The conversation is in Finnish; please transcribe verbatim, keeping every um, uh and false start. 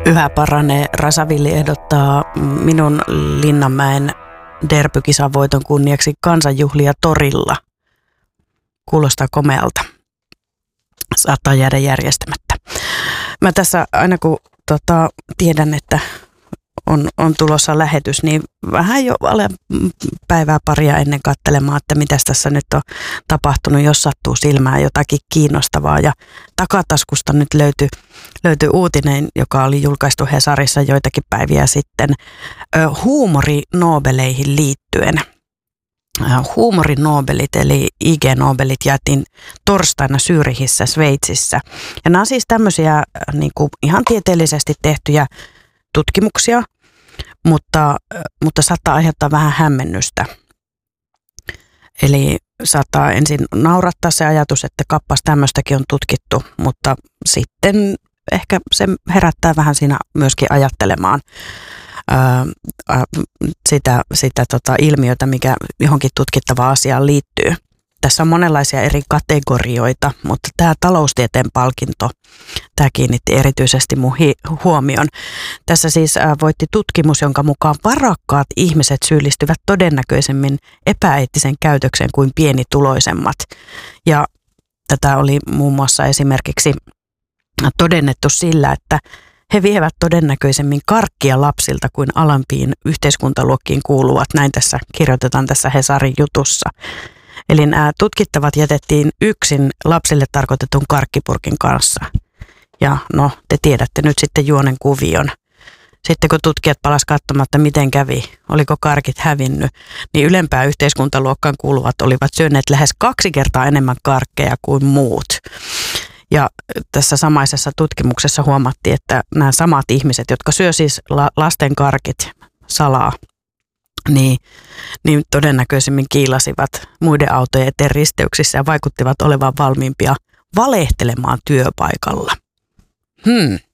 Yhä paranee. Rasavilli ehdottaa minun Linnanmäen derbykisan voiton kunniaksi kansanjuhlia torilla. Kuulostaa komealta. Saattaa jäädä järjestämättä. Mä tässä aina kun tota, tiedän, että on, on tulossa lähetys, niin vähän jo olen päivää paria ennen katselemaan, että mitä tässä nyt on tapahtunut, jos sattuu silmään jotakin kiinnostavaa. Ja takataskusta nyt löytyi, löytyi uutinen, joka oli julkaistu Hesarissa joitakin päiviä sitten, huumorinobeleihin liittyen. Huumorinobelit eli I G-nobelit jaettiin torstaina Zyrihissä, Sveitsissä. Ja nämä on siis tämmöisiä niin kuin ihan tieteellisesti tehtyjä tutkimuksia, mutta, mutta saattaa aiheuttaa vähän hämmennystä. Eli saattaa ensin naurattaa se ajatus, että kappas tämmöistäkin on tutkittu, mutta sitten ehkä se herättää vähän siinä myöskin ajattelemaan ää, sitä, sitä tota ilmiötä, mikä johonkin tutkittavaan asiaan liittyy. Tässä on monenlaisia eri kategorioita, mutta tämä taloustieteen palkinto, tämä kiinnitti erityisesti mun huomion. Tässä siis voitti tutkimus, jonka mukaan varakkaat ihmiset syyllistyvät todennäköisemmin epäeettisen käytökseen kuin pienituloisemmat. Ja tätä oli muun muassa esimerkiksi todennettu sillä, että he vievät todennäköisemmin karkkia lapsilta kuin alampiin yhteiskuntaluokkiin kuuluvat. Näin tässä kirjoitetaan tässä Hesarin jutussa. Eli nämä tutkittavat jätettiin yksin lapsille tarkoitetun karkkipurkin kanssa. Ja no, te tiedätte nyt sitten juonen kuvion. Sitten kun tutkijat palasivat katsomaan, että miten kävi, oliko karkit hävinnyt, niin ylempään yhteiskuntaluokkaan kuuluvat olivat syöneet lähes kaksi kertaa enemmän karkkeja kuin muut. Ja tässä samaisessa tutkimuksessa huomattiin, että nämä samat ihmiset, jotka syö siis lasten karkit salaa, Niin, niin todennäköisemmin kiilasivat muiden autojen eteen risteyksissä ja vaikuttivat olevan valmiimpia valehtelemaan työpaikalla. Hmm.